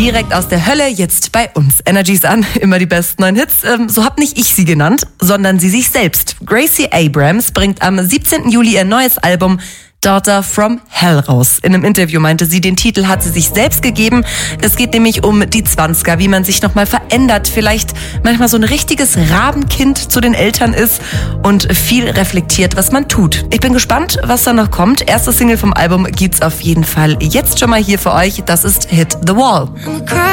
Direkt aus der Hölle, jetzt bei uns. Energy's an, immer die besten neuen Hits. So hab nicht ich sie genannt, sondern sie sich selbst. Gracie Abrams bringt am 17. Juli ihr neues Album Daughter from Hell raus. In einem Interview meinte sie, den Titel hat sie sich selbst gegeben. Es geht nämlich um die 20er, wie man sich nochmal verändert, vielleicht manchmal so ein richtiges Rabenkind zu den Eltern ist und viel reflektiert, was man tut. Ich bin gespannt, was da noch kommt. Erste Single vom Album gibt's auf jeden Fall jetzt schon mal hier für euch. Das ist Hit the Wall.